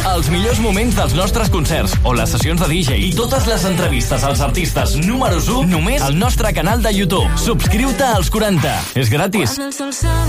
Els millors moments dels nostres concerts o les sessions de DJ i totes les entrevistes als artistes números 1 només al nostre canal de YouTube. Subscriu-te als 40. És gratis.